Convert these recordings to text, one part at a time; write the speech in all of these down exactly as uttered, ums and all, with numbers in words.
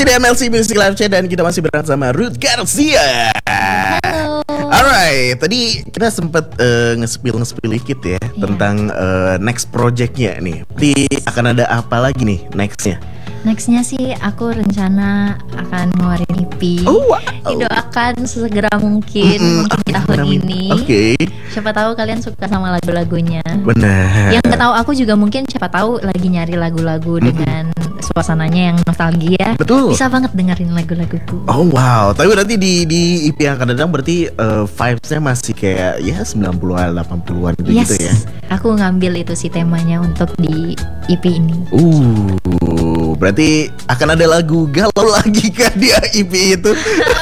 Masih di M L C Music Live Chat dan kita masih bersama Ruth Garcia. Halo. Alright, tadi kita sempat uh, nge-spill nge-spill dikit ya yeah. tentang uh, next projectnya nih. Di akan ada apa lagi nih nextnya? Nextnya sih aku rencana akan ngeluarin E P. Oh, wow. Didoakan sesegera mungkin, mm-hmm. mungkin di tahun ini. Oke. Okay. Siapa tahu kalian suka sama lagu-lagunya. Benar. Yang nggak tahu aku juga mungkin siapa tahu lagi nyari lagu-lagu mm-hmm. dengan suasananya yang nostalgia. Betul. Bisa banget dengerin lagu-laguku. Oh wow. Tapi berarti di di E P yang akan datang berarti uh, vibes-nya masih kayak ya sembilan puluhan, delapan puluhan gitu, yes. gitu ya. Aku ngambil itu sih temanya untuk di E P ini. Uh. Berarti akan ada lagu galau lagi kan di E P itu?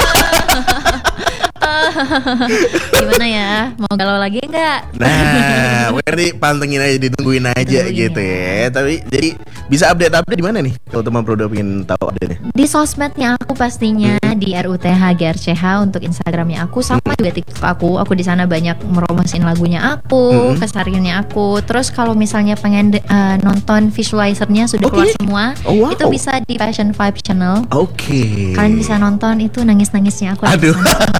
Gimana ya? Mau galau lagi enggak? Nah, berarti pantengin aja, ditungguin aja Tungguin gitu ya. ya. Tapi jadi bisa update-update di mana nih? Kalau teman Prodo pengen tahu update-nya. Di sosmednya aku pastinya hmm. di R U T H G R C H untuk Instagramnya aku, sama hmm. juga TikTok aku. Aku di sana banyak meromosin lagunya aku, hmm. kesehariannya aku. Terus kalau misalnya pengen uh, nonton visualizernya sudah okay. keluar semua, oh, wow. itu bisa di Passion Vibe Channel. Oke. Okay. Kalian bisa nonton itu nangis-nangisnya aku. Aduh.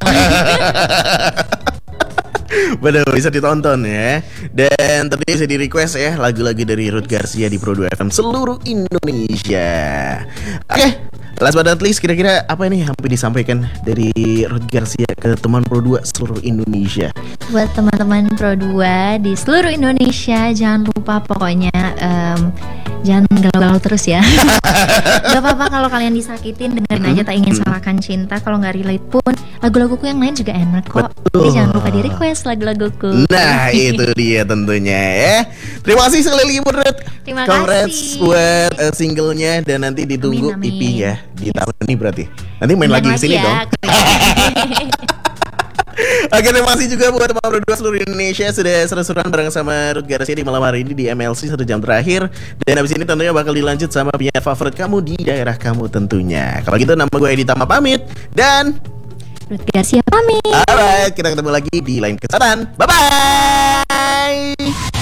Bener, bisa ditonton ya. Dan tadi bisa di request ya lagu-lagu dari Ruth Garcia di Pro dua F M seluruh Indonesia. Oke, okay. Last but not least, kira-kira apa ini yang hampir disampaikan dari Ruth Garcia ke teman Pro dua seluruh Indonesia? Buat teman-teman Pro dua di seluruh Indonesia, jangan lupa pokoknya um, jangan galau-galau terus ya. Gak apa-apa kalau kalian disakitin, dengerin aja Tak Ingin Salahkan Cinta. Kalau gak relate pun, lagu-laguku yang lain juga enak kok. Betul. Jadi jangan lupa di request lagu-laguku. Nah itu dia tentunya ya. Terima kasih sekali lagi Ruth. Terima Congrats kasih. buat uh, singlenya. Dan nanti ditunggu amin, amin. E P ya di yes. tahun ini berarti. Nanti main lagi kesini ya, dong. Oke, terima kasih juga buat teman berdua seluruh Indonesia sudah seru-seruan bareng sama Ruth Garcia di malam hari ini di M L C satu jam terakhir. Dan habis ini tentunya bakal dilanjut sama penyanyi favorit kamu di daerah kamu tentunya. Kalau gitu nama gue Edi Tama pamit dan Ruth Garcia pamit. Alright, kita ketemu lagi di lain kesempatan. Bye bye.